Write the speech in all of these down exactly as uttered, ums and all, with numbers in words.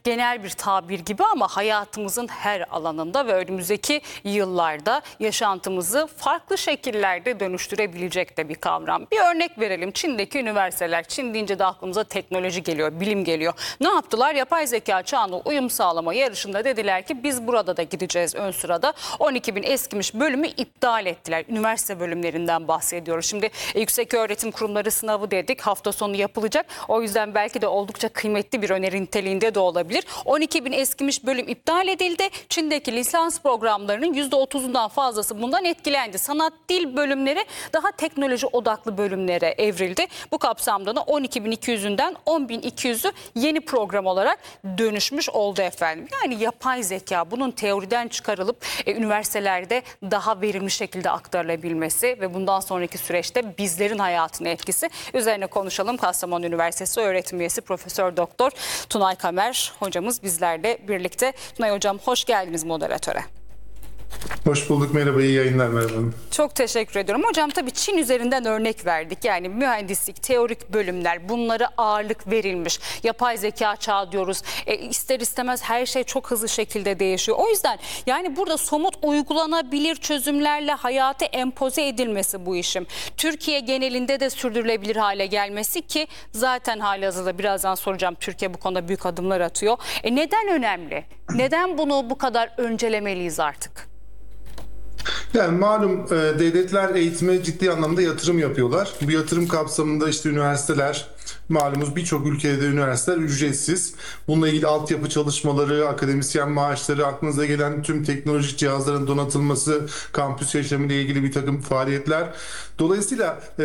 genel bir tabir gibi ama hayatımızın her alanında ve önümüzdeki yıllarda yaşantımızı farklı şekillerde dönüştürebilecek de bir kavram. Bir örnek verelim. Çin'deki üniversiteler. Çin deyince de aklımıza teknoloji geliyor, bilim geliyor. Ne yaptılar? Yapay zeka çağına uyum sağlama yarışında dediler ki biz burada da gideceğiz ön sırada. on iki bin eskimiş bölümü iptal ettiler. Üniversite bölümlerinden bahsediyoruz. Şimdi e, yüksek öğretim kurumları sınavı dedik. Hafta sonu yapılacak. O yüzden belki de oldukça kıymetli bir öneri niteliğinde de olabilir. on iki bin eskimiş bölüm iptal edildi. Çin'deki lisans programlarının yüzde otuzundan fazlası bundan etkilendi. Sanat, dil bölümleri daha teknoloji odaklı bölümlere evrildi. Bu kapsamda da on iki bin iki yüzünden on bin iki yüzü yeni program olarak dönüşmüş oldu efendim. Yani yapay zeka bunun teoriden çıkarılıp e, üniversitelerde daha verimli şekilde aktarılabilmesi ve bundan sonraki süreçte bizlerin hayatına etkisi üzerine konuşalım. Kastamonu Üniversitesi öğretim üyesi Profesör Doktor Tunay Kamer hocamız bizlerle birlikte. Tunay hocam hoş geldiniz moderatöre. Hoş bulduk, merhaba, iyi yayınlar, merhaba. Çok teşekkür ediyorum. Hocam tabii Çin üzerinden örnek verdik. Yani mühendislik, teorik bölümler bunlara ağırlık verilmiş. Yapay zeka çağı diyoruz. E, ister istemez her şey çok hızlı şekilde değişiyor. O yüzden yani burada somut uygulanabilir çözümlerle hayata empoze edilmesi bu işim. Türkiye genelinde de sürdürülebilir hale gelmesi ki zaten halihazırda birazdan soracağım. Türkiye bu konuda büyük adımlar atıyor. E, neden önemli? Neden bunu bu kadar öncelemeliyiz artık? Yani malum e, devletler eğitime ciddi anlamda yatırım yapıyorlar. Bu yatırım kapsamında işte üniversiteler, malumuz birçok ülkede üniversiteler ücretsiz. Bununla ilgili altyapı çalışmaları, akademisyen maaşları, aklınıza gelen tüm teknolojik cihazların donatılması, kampüs yaşamı ile ilgili bir takım faaliyetler. Dolayısıyla e,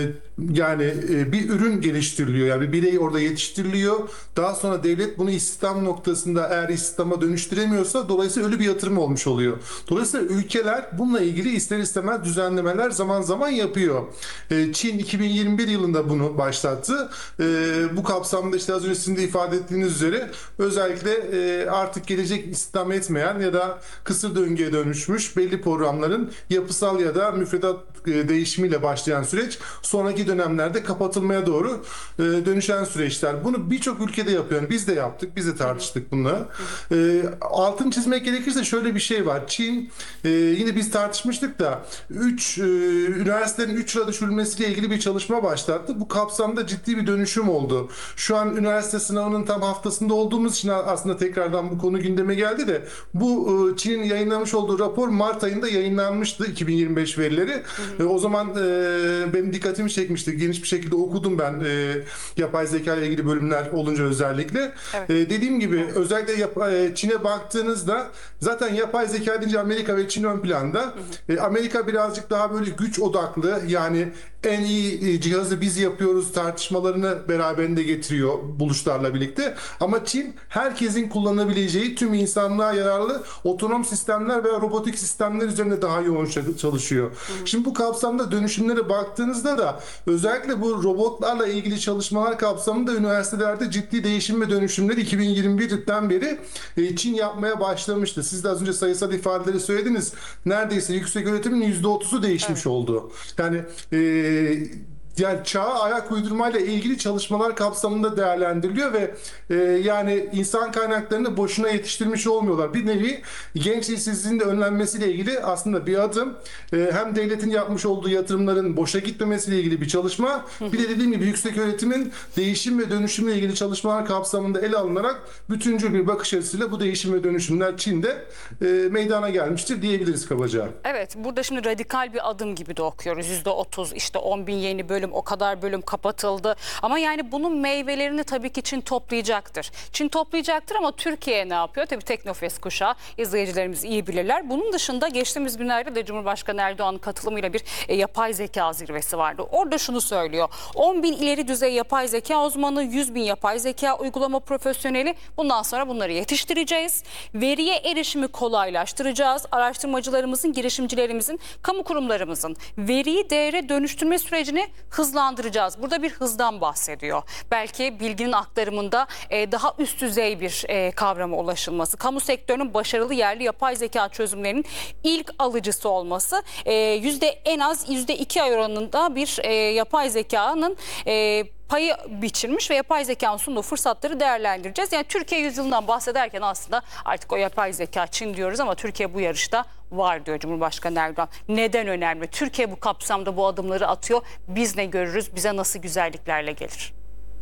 yani e, bir ürün geliştiriliyor. Yani bir birey orada yetiştiriliyor. Daha sonra devlet bunu istihdam noktasında eğer istihdama dönüştüremiyorsa dolayısıyla ölü bir yatırım olmuş oluyor. Dolayısıyla ülkeler bununla ilgili ister istemez düzenlemeler zaman zaman yapıyor. E, Çin iki bin yirmi bir yılında bunu başlattı. E, bu kapsamda işte az önce sizin de ifade ettiğiniz üzere özellikle e, artık gelecek istihdam etmeyen ya da kısır döngüye dönüşmüş belli programların yapısal ya da müfredat e, değişimiyle başlayan süreç sonraki dönemlerde kapatılmaya doğru e, dönüşen süreçler. Bunu birçok ülkede yapıyor. Yani biz de yaptık, biz de tartıştık bunları. E, altını çizmek gerekirse şöyle bir şey var. Çin e, yine biz tartışmıştık da üç e, üniversitelerin üç yıla düşürülmesiyle ilgili bir çalışma başlattı. Bu kapsamda ciddi bir dönüşüm oldu. Şu an üniversite sınavının tam haftasında olduğumuz için aslında tekrardan bu konu gündeme geldi de bu e, Çin'in yayınlamış olduğu rapor Mart ayında yayınlanmıştı iki bin yirmi beş verileri. Hı hı. E, o zaman e, benim dikkatimi çekmişti. Geniş bir şekilde okudum ben e, yapay zeka ile ilgili bölümler olunca özellikle. Evet. E, dediğim gibi özellikle e, Çin'e baktığınızda zaten yapay zeka deyince Amerika ve Çin ön planda. Hı hı. E, Amerika birazcık daha böyle güç odaklı, yani en iyi cihazı biz yapıyoruz tartışmalarını beraberinde getiriyor buluşlarla birlikte. Ama Çin herkesin kullanabileceği tüm insanlığa yararlı otonom sistemler veya robotik sistemler üzerine daha yoğun çalışıyor. Hı hı. Şimdi bu kapsamda dönüşümlere baktığınızda da özellikle bu robotlarla ilgili çalışmalar kapsamında üniversitelerde ciddi değişim ve dönüşümleri iki bin yirmi birden beri Çin yapmaya başlamıştı. Siz de az önce sayısal ifadeleri söylediniz. Neredeyse yüksek öğretimin yüzde otuzu değişmiş evet. oldu. Yani e, yani çağa ayak uydurmayla ilgili çalışmalar kapsamında değerlendiriliyor ve e, yani insan kaynaklarını boşuna yetiştirmiş olmuyorlar. Bir nevi genç işsizliğin de önlenmesiyle ilgili aslında bir adım. E, hem devletin yapmış olduğu yatırımların boşa gitmemesiyle ilgili bir çalışma. Bir de dediğim gibi yüksek öğretimin değişim ve dönüşümle ilgili çalışmalar kapsamında ele alınarak bütüncül bir bakış açısıyla bu değişim ve dönüşümler Çin'de e, meydana gelmiştir diyebiliriz kabaca. Evet, burada şimdi radikal bir adım gibi de okuyoruz. yüzde otuz işte on bin yeni bölüm, o kadar bölüm kapatıldı. Ama yani bunun meyvelerini tabii ki Çin toplayacaktır. Çin toplayacaktır ama Türkiye ne yapıyor? Tabii Teknofest kuşağı izleyicilerimiz iyi bilirler. Bunun dışında geçtiğimiz günlerde de Cumhurbaşkanı Erdoğan'ın katılımıyla bir e, yapay zeka zirvesi vardı. Orada şunu söylüyor. on bin ileri düzey yapay zeka uzmanı, yüz bin yapay zeka uygulama profesyoneli. Bundan sonra bunları yetiştireceğiz. Veriye erişimi kolaylaştıracağız. Araştırmacılarımızın, girişimcilerimizin, kamu kurumlarımızın veriyi değere dönüştürme sürecini hızlandıracağız. Burada bir hızdan bahsediyor. Belki bilginin aktarımında e, daha üst düzey bir e, kavrama ulaşılması, kamu sektörünün başarılı yerli yapay zeka çözümlerinin ilk alıcısı olması, e, yüzde en az yüzde iki oranında bir e, yapay zekanın e, payı biçilmiş ve yapay zekanın sunduğu fırsatları değerlendireceğiz. Yani Türkiye yüzyılından bahsederken aslında artık o yapay zeka Çin diyoruz ama Türkiye bu yarışta var diyor Cumhurbaşkanı Erdoğan. Neden önemli? Türkiye bu kapsamda bu adımları atıyor. Biz ne görürüz? Bize nasıl güzelliklerle gelir?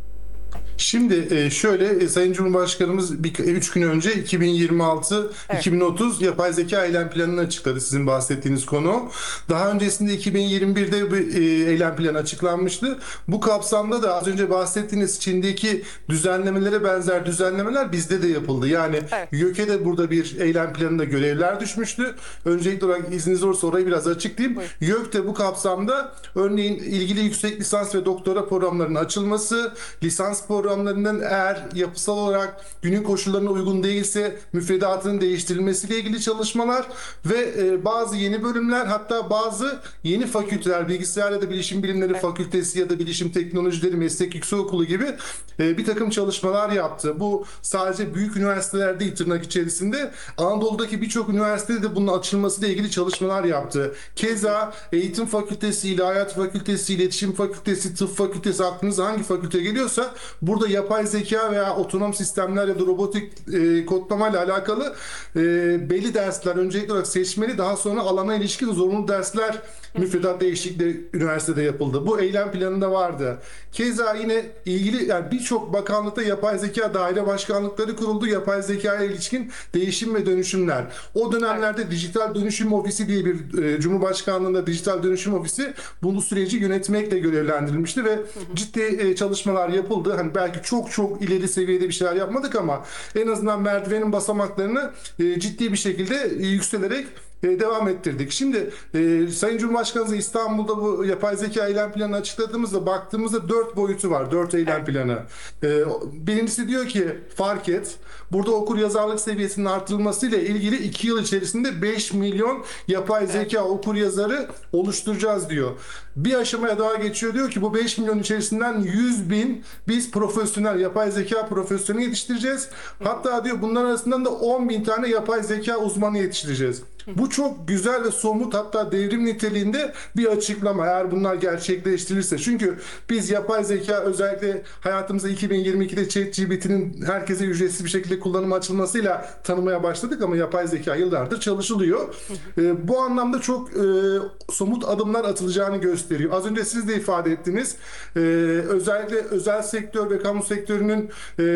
Şimdi şöyle, Sayın Cumhurbaşkanımız üç gün önce iki bin yirmi altı iki bin otuz evet. yapay zeka eylem planını açıkladı, sizin bahsettiğiniz konu. Daha öncesinde iki bin yirmi birde bir eylem planı açıklanmıştı. Bu kapsamda da az önce bahsettiğiniz Çin'deki düzenlemelere benzer düzenlemeler bizde de yapıldı. Yani evet. YÖK'e de burada bir eylem planında görevler düşmüştü. Öncelikli olarak izniniz olursa orayı biraz açıklayayım. YÖK de bu kapsamda örneğin ilgili yüksek lisans ve doktora programlarının açılması, lisans programlarının eğer yapısal olarak günün koşullarına uygun değilse müfredatının değiştirilmesiyle ilgili çalışmalar ve e, bazı yeni bölümler, hatta bazı yeni fakülteler, bilgisayar ya da bilişim bilimleri evet. fakültesi ya da bilişim teknolojileri meslek yüksekokulu gibi e, bir takım çalışmalar yaptı. Bu sadece büyük üniversiteler değil, tırnak içerisinde Anadolu'daki birçok üniversitede de bunun açılmasıyla ilgili çalışmalar yaptı. Keza eğitim fakültesi, ilahiyat fakültesi, iletişim fakültesi, tıp fakültesi, aklınıza hangi fakülte geliyorsa burada yapay zeka veya otonom sistemler ya da robotik e, kodlamayla alakalı e, belli dersler öncelikli olarak seçmeli, daha sonra alana ilişkin zorunlu dersler müfredat değişikliği üniversitede yapıldı. Bu eylem planında vardı. Keza yine ilgili yani birçok bakanlıkta yapay zeka daire başkanlıkları kuruldu. Yapay zekaya ilişkin değişim ve dönüşümler. O dönemlerde evet. Dijital Dönüşüm Ofisi diye bir e, Cumhurbaşkanlığında Dijital Dönüşüm Ofisi bu süreci yönetmekle görevlendirilmişti ve hı hı. ciddi e, çalışmalar yapıldı. Hani belki çok çok ileri seviyede bir şeyler yapmadık ama en azından merdivenin basamaklarını e, ciddi bir şekilde e, yükselerek e, devam ettirdik. Şimdi e, Sayın Cumhurbaşkanımız İstanbul'da bu yapay zeka eylem planını açıkladığımızda baktığımızda dört boyutu var. Dört eylem planı. E, birincisi diyor ki fark et. Burada okur yazarlık seviyesinin artırılmasıyla ilgili iki yıl içerisinde beş milyon yapay zeka okur yazarı oluşturacağız diyor. Bir aşamaya daha geçiyor, diyor ki bu beş milyon içerisinden yüz bin biz profesyonel yapay zeka profesyoneli yetiştireceğiz. Hatta diyor bunların arasından da on bin tane yapay zeka uzmanı yetiştireceğiz. Bu çok güzel ve somut, hatta devrim niteliğinde bir açıklama eğer bunlar gerçekleştirilirse. Çünkü biz yapay zeka özellikle hayatımıza iki bin yirmi ikide ChatGPT'nin herkese ücretsiz bir şekilde kullanıma açılmasıyla tanımaya başladık ama yapay zeka yıllardır çalışılıyor. E, bu anlamda çok e, somut adımlar atılacağını gösteriyor. Az önce siz de ifade ettiniz. E, özellikle özel sektör ve kamu sektörünün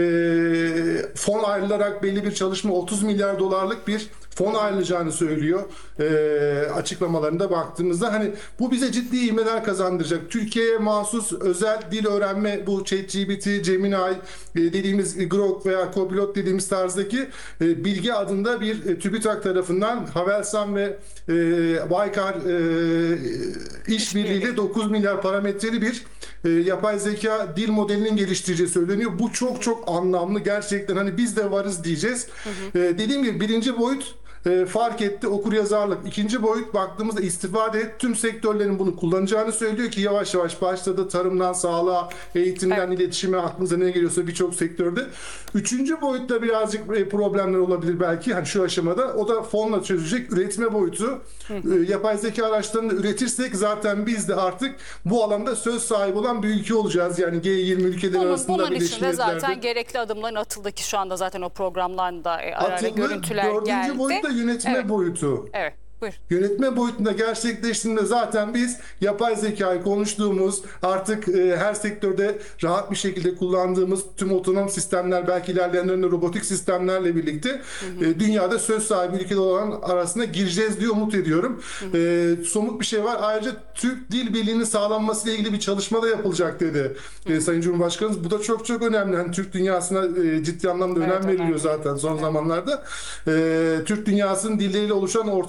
e, fon ayrılarak belli bir çalışma otuz milyar dolarlık bir fon ayrılacağını söylüyor e, açıklamalarında baktığımızda. Hani bu bize ciddi ivmeler kazandıracak. Türkiye'ye mahsus özel dil öğrenme, bu ChatGPT, Gemini e, dediğimiz Grok veya Copilot dediğimiz tarzdaki e, Bilge adında bir e, TÜBİTAK tarafından Havelsan ve e, Baykar e, işbirliğiyle dokuz milyar parametreli bir e, yapay zeka dil modelinin geliştireceği söyleniyor. Bu çok çok anlamlı. Gerçekten hani biz de varız diyeceğiz. Hı hı. E, dediğim gibi birinci boyut E, fark etti okuryazarlık. İkinci boyut baktığımızda istifade et. Tüm sektörlerin bunu kullanacağını söylüyor ki yavaş yavaş başladı. Tarımdan sağlığa, eğitimden evet. iletişime, aklınıza ne geliyorsa birçok sektörde. Üçüncü boyutta birazcık e, problemler olabilir belki. Hani şu aşamada. O da fonla çözecek üretme boyutu. Hı hı. E, yapay zeka araçlarını üretirsek zaten biz de artık bu alanda söz sahibi olan bir ülke olacağız. Yani G yirmi ülkeleri bunun, arasında bunun Birleşmiş için de zaten Milletler'de gerekli adımların atıldı ki şu anda zaten o programlarda e, ara ara görüntüler dördüncü geldi. Dördüncü boyutta yönetme evet. boyutu. Evet. Buyur. Yönetme boyutunda gerçekleştiğinde zaten biz yapay zekayı konuştuğumuz, artık e, her sektörde rahat bir şekilde kullandığımız tüm otonom sistemler, belki ilerleyen dönemde robotik sistemlerle birlikte hı hı. E, dünyada söz sahibi ülkeler olan arasına gireceğiz diye umut ediyorum. Hı hı. E, somut bir şey var. Ayrıca Türk Dil Birliği'nin sağlanmasıyla ilgili bir çalışma da yapılacak dedi e, Sayın Cumhurbaşkanımız. Bu da çok çok önemli. Yani Türk dünyasına e, ciddi anlamda önem evet, veriliyor önemli. zaten son evet. zamanlarda. E, Türk dünyasının dilleriyle oluşan ortak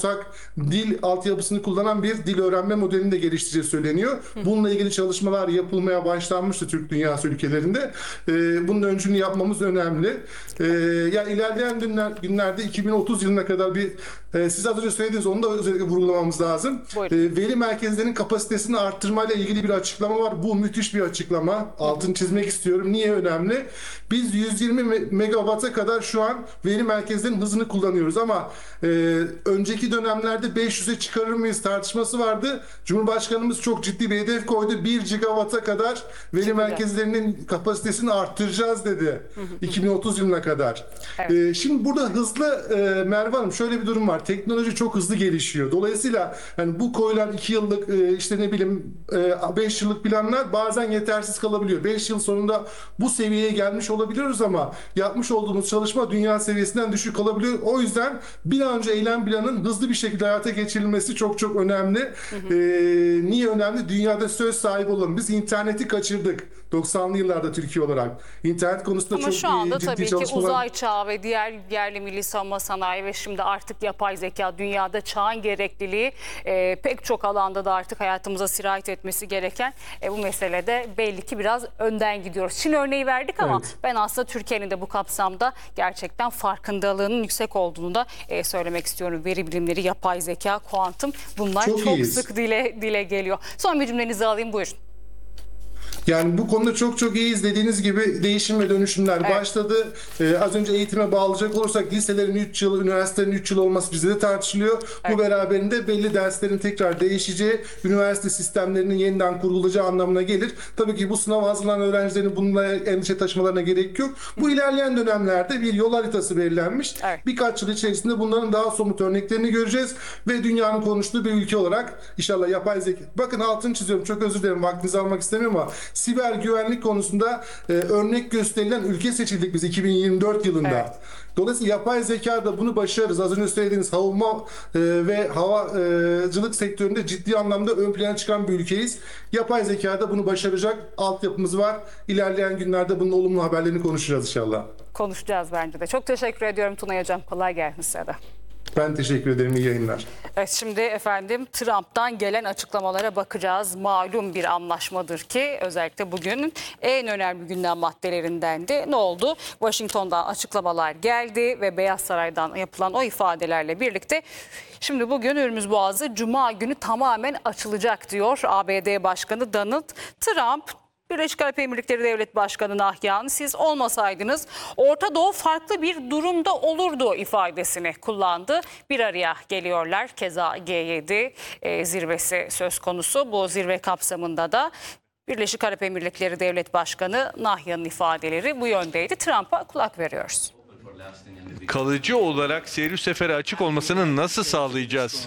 dil altyapısını kullanan bir dil öğrenme modelini de geliştireceği söyleniyor. Bununla ilgili çalışmalar yapılmaya başlanmıştı Türk dünyası ülkelerinde. Ee, bunun öncülüğünü yapmamız önemli. Ee, yani ilerleyen günler, günlerde iki bin otuz yılına kadar bir e, siz az önce söylediğiniz onu da özellikle vurgulamamız lazım. Ee, veri merkezlerinin kapasitesini arttırmayla ilgili bir açıklama var. Bu müthiş bir açıklama. Altını çizmek istiyorum. Niye önemli? Biz yüz yirmi megawatt'a kadar şu an veri merkezlerinin hızını kullanıyoruz ama e, önceki dönemlerde beş yüze çıkarır mıyız tartışması vardı. Cumhurbaşkanımız çok ciddi bir hedef koydu. bir gigawatt'a kadar veri Şimdi merkezlerinin kapasitesini arttıracağız dedi. iki bin otuz yılına kadar. Evet. E, şimdi burada hızlı e, Merve Hanım şöyle bir durum var. Teknoloji çok hızlı gelişiyor. Dolayısıyla yani bu koyulan iki yıllık e, işte ne bileyim beş yıllık planlar bazen yetersiz kalabiliyor. beş yıl sonunda bu seviyeye gelmiş olabiliyoruz ama yapmış olduğumuz çalışma dünya seviyesinden düşük kalabiliyor. O yüzden bir an önce eylem planının hızlı bir şekilde hayata geçirilmesi çok çok önemli. Hı hı. Ee, niye önemli? Dünyada söz sahibi olalım. Biz interneti kaçırdık doksanlı yıllarda Türkiye olarak. İnternet konusunda Ama çok şu anda ciddi tabii ki çalışmalar... uzay çağı ve diğer yerli milli savunma sanayi ve şimdi artık yapay zeka dünyada çağın gerekliliği e, pek çok alanda da artık hayatımıza sirayet etmesi gereken e, bu meselede belli ki biraz önden gidiyoruz. Çin örneği verdik ama Evet. ben aslında Türkiye'nin de bu kapsamda gerçekten farkındalığının yüksek olduğunu da e, söylemek istiyorum. Veri bilimleri, yapay zeka, kuantum bunlar Çok çok, iyiyiz. sık dile dile geliyor. Son bir cümlenizi alayım, buyurun. Yani bu konuda çok çok iyiyiz. Dediğiniz gibi değişim ve dönüşümler Evet. başladı. Ee, az önce eğitime bağlayacak olursak liselerin üç yıl, üniversitelerin üç yıl olması bizde de tartışılıyor. Evet. Bu beraberinde belli derslerin tekrar değişeceği, üniversite sistemlerinin yeniden kurulacağı anlamına gelir. Tabii ki bu sınava hazırlanan öğrencilerin bununla endişe taşımalarına gerek yok. Bu ilerleyen dönemlerde bir yol haritası belirlenmiş. Evet. Birkaç yıl içerisinde bunların daha somut örneklerini göreceğiz ve dünyanın konuştuğu bir ülke olarak inşallah yapay zeka. Bakın altını çiziyorum. Çok özür dilerim. Vaktinizi almak istemiyorum ama siber güvenlik konusunda e, örnek gösterilen ülke seçildik biz iki bin yirmi dört yılında. Evet. Dolayısıyla yapay zeka da bunu başarırız. Az önce söylediğiniz savunma e, ve havacılık sektöründe ciddi anlamda ön plana çıkan bir ülkeyiz. Yapay zeka da bunu başaracak. Altyapımız var. İlerleyen günlerde bunun olumlu haberlerini konuşacağız inşallah. Konuşacağız bence de. Çok teşekkür ediyorum Tunay Hocam. Kolay gelsin size de. Ben teşekkür ederim. İyi yayınlar. Evet, şimdi efendim Trump'tan gelen açıklamalara bakacağız. Malum bir anlaşmadır ki özellikle bugün en önemli gündem maddelerindendi. Ne oldu? Washington'dan açıklamalar geldi ve Beyaz Saray'dan yapılan o ifadelerle birlikte şimdi bugün Hürmüz Boğazı Cuma günü tamamen açılacak diyor A B D Başkanı Donald Trump. Birleşik Arap Emirlikleri Devlet Başkanı Nahyan, siz olmasaydınız Orta Doğu farklı bir durumda olurdu ifadesini kullandı. Bir araya geliyorlar. Keza G yedi e, zirvesi söz konusu. Bu zirve kapsamında da Birleşik Arap Emirlikleri Devlet Başkanı Nahyan'ın ifadeleri bu yöndeydi. Trump'a kulak veriyoruz. Kalıcı olarak seyir sefere açık olmasını nasıl sağlayacağız?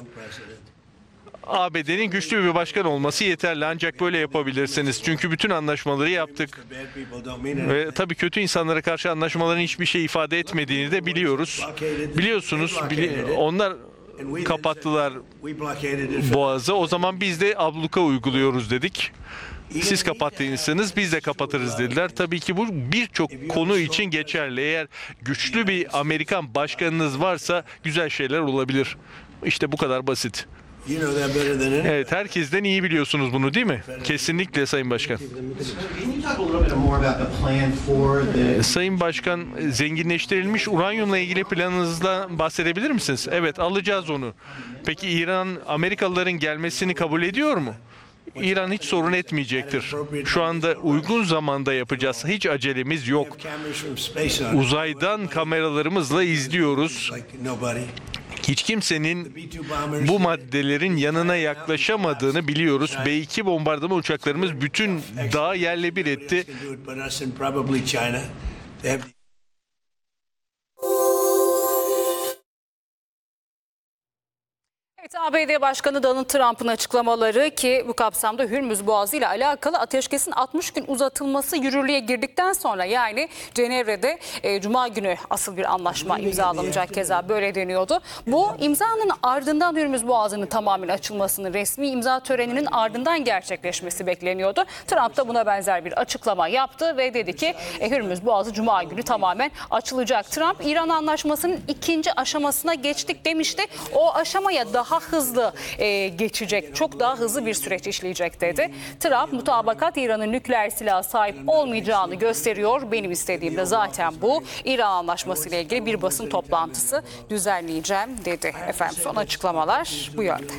A B D'nin güçlü bir başkan olması yeterli, ancak böyle yapabilirsiniz. Çünkü bütün anlaşmaları yaptık. Ve tabii kötü insanlara karşı anlaşmaların hiçbir şey ifade etmediğini de biliyoruz. Biliyorsunuz, bili onlar kapattılar Boğaz'ı. O zaman biz de abluka uyguluyoruz dedik. Siz kapattıysanız biz de kapatırız dediler. Tabii ki bu birçok konu için geçerli. Eğer güçlü bir Amerikan başkanınız varsa güzel şeyler olabilir. İşte bu kadar basit. Evet, herkesten iyi biliyorsunuz bunu, değil mi? Kesinlikle Sayın Başkan. Sayın Başkan, zenginleştirilmiş uranyumla ilgili planınızdan bahsedebilir misiniz? Evet, alacağız onu. Peki İran Amerikalıların gelmesini kabul ediyor mu? İran hiç sorun etmeyecektir. Şu anda uygun zamanda yapacağız. Hiç acelemiz yok. Uzaydan kameralarımızla izliyoruz. Hiç kimsenin bu maddelerin yanına yaklaşamadığını biliyoruz. B iki bombardıman uçaklarımız bütün dağı yerle bir etti. Evet, A B D Başkanı Donald Trump'ın açıklamaları ki bu kapsamda Hürmüz Boğazı ile alakalı ateşkesin altmış gün uzatılması yürürlüğe girdikten sonra, yani Cenevre'de e, Cuma günü asıl bir anlaşma imzalanacak, keza böyle deniyordu. Bu imzanın ardından Hürmüz Boğazı'nın tamamen açılmasının resmi imza töreninin ardından gerçekleşmesi bekleniyordu. Trump da buna benzer bir açıklama yaptı ve dedi ki e, Hürmüz Boğazı Cuma günü tamamen açılacak. Trump İran anlaşmasının ikinci aşamasına geçtik demişti. O aşamaya daha daha hızlı e, geçecek, çok daha hızlı bir süreç işleyecek dedi. Trump, mutabakat İran'ın nükleer silaha sahip olmayacağını gösteriyor. Benim istediğim de zaten bu. İran anlaşması ile ilgili bir basın toplantısı düzenleyeceğim dedi. Efendim, son açıklamalar bu yönde.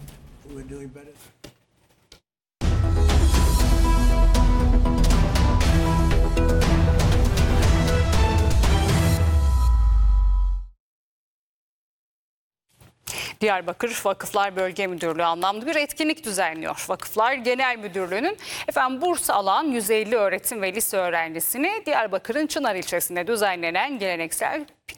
Diyarbakır Vakıflar Bölge Müdürlüğü anlamlı bir etkinlik düzenliyor. Vakıflar Genel Müdürlüğü'nün efendim burs alan yüz elli öğretim ve lise öğrencisini Diyarbakır'ın Çınar ilçesinde düzenlenen geleneksel